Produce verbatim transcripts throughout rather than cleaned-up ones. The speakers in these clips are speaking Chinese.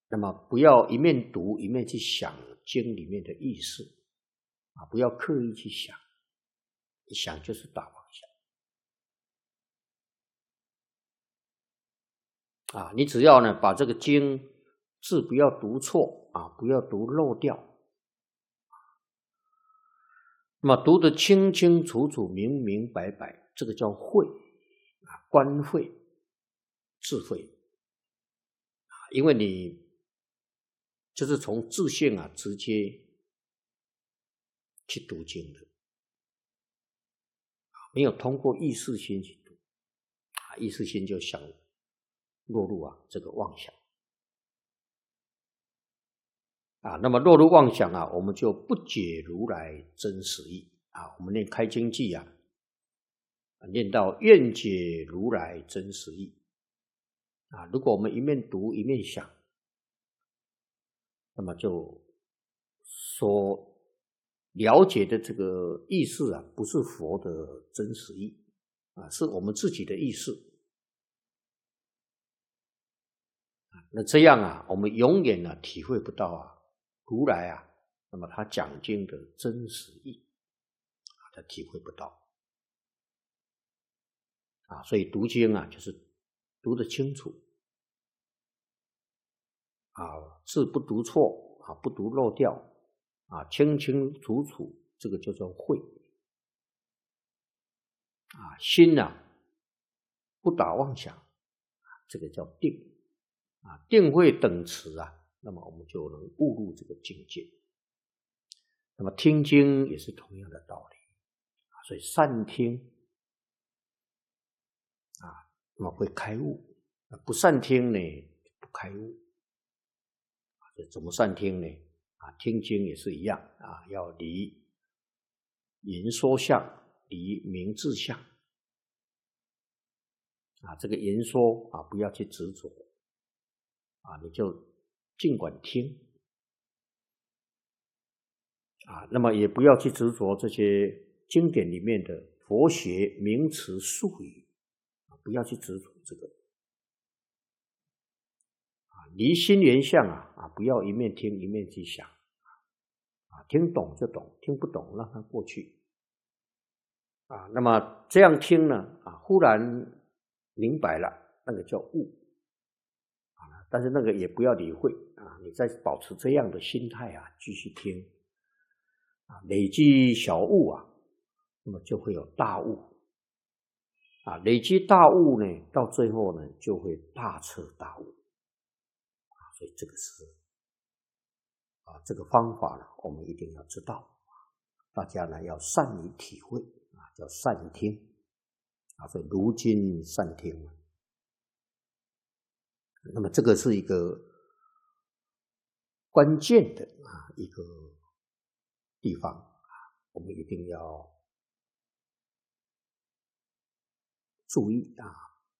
那么不要一面读一面去想经里面的意思啊，不要刻意去想，一想就是大妄想啊。你只要呢把这个经字不要读错啊，不要读漏掉。那么读得清清楚楚、明明白白，这个叫慧啊，观慧、智慧啊。因为你就是从自性啊直接去读经的，没有通过意识心去读啊，意识心就想落入啊这个妄想啊。那么落入妄想啊，我们就不解如来真实义啊。我们念开经偈啊，念到愿解如来真实义啊。如果我们一面读一面想，那么就所了解的这个意思啊，不是佛的真实义啊，是我们自己的意思。那这样啊，我们永远啊体会不到啊如来啊，那么他讲经的真实义啊，他体会不到啊。所以读经啊，就是读得清楚啊，字不读错啊，不读漏掉啊，清清楚楚，这个叫做慧啊。心啊不打妄想，这个叫定啊。定慧等持啊，那么我们就能悟入这个境界。那么听经也是同样的道理啊，所以善听啊，那么会开悟；不善听呢，不开悟。怎么善听呢？啊，听经也是一样啊，要离言说相，离名字相啊。这个言说啊，不要去执着啊，你就尽管听啊。那么也不要去执着这些经典里面的佛学名词术语啊，不要去执着这个啊。离心缘相啊，啊，不要一面听一面去想啊，听懂就懂，听不懂让它过去啊。那么这样听呢啊，忽然明白了，那个叫悟啊。但是那个也不要理会啊，你再保持这样的心态啊，继续听啊，累积小悟啊，那么就会有大悟啊。累积大悟呢，到最后呢，就会大彻大悟啊。所以这个是啊，这个方法呢，我们一定要知道，大家呢要善于体会啊，叫善听啊。所以如今善听，那么这个是一个关键的啊一个地方啊，我们一定要注意啊。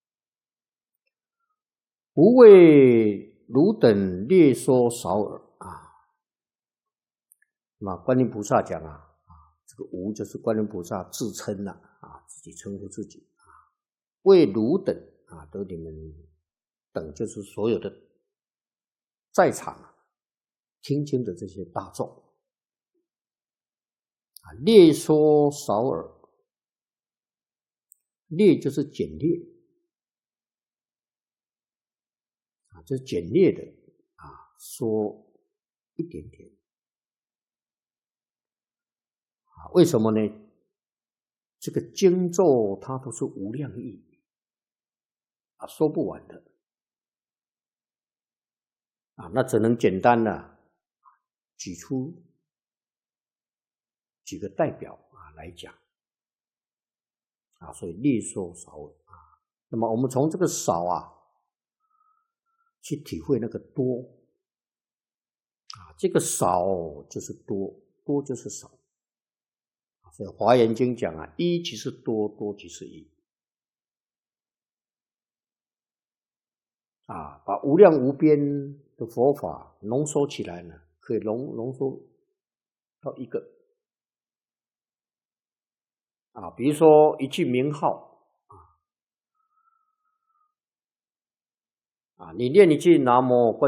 无为汝等略说少耳啊。那么观音菩萨讲啊，啊，这个无就是观音菩萨自称了啊，自己称呼自己啊，为汝等啊，得你们等就是所有的在场听经的这些大众啊，略说少耳，略就是简略啊，这是简略的啊，说一点点啊。为什么呢？这个经咒它都是无量义啊，说不完的啊，那只能简单的举出几个代表啊来讲啊，所以略说少耳啊。那么我们从这个少啊去体会那个多啊，这个少就是多，多就是少。所以《华严经》讲啊，一即是多，多即是一啊，把无量无边的佛法浓缩起来呢，可以浓浓缩到一个啊。比如说一句名号啊，啊，你念一句南无观